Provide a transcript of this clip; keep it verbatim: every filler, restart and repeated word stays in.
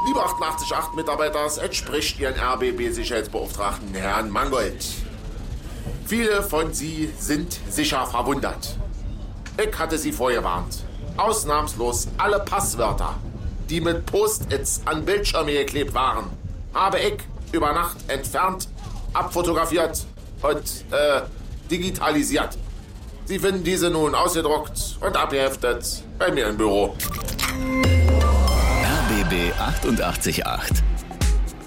Liebe achtundachtzig Komma acht Mitarbeiters, es spricht Ihren R B B-Sicherheitsbeauftragten Herrn Mangold. Viele von Sie sind sicher verwundert. Ich hatte Sie vorgewarnt. Ausnahmslos alle Passwörter, die mit Post-its an Bildschirme geklebt waren, habe ich über Nacht entfernt, abfotografiert und äh, digitalisiert. Sie finden diese nun ausgedruckt und abgeheftet bei mir im Büro. R B B achtundachtzig Komma acht.